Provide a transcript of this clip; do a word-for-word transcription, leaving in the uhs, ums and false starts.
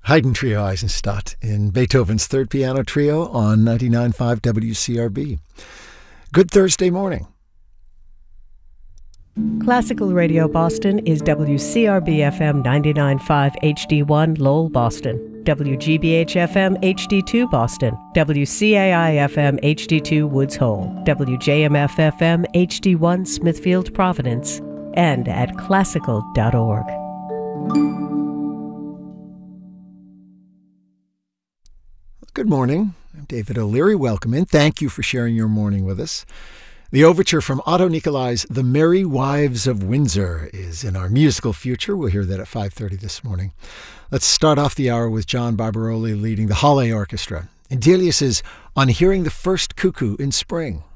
Haydn Trio Eisenstadt in Beethoven's Third Piano Trio on ninety-nine point five W C R B. Good Thursday morning. Classical Radio Boston is W C R B F M ninety-nine point five H D one Lowell, Boston, W G B H F M H D two Boston, W C A I F M H D two Woods Hole, W J M F F M H D one Smithfield, Providence, and at classical dot org. Good morning. I'm David O'Leary. Welcome in. Thank you for sharing your morning with us. The overture from Otto Nicolai's The Merry Wives of Windsor is in our musical future. We'll hear that at five thirty this morning. Let's start off the hour with John Barbaroli leading the Halle Orchestra in Delius's On Hearing the First Cuckoo in Spring.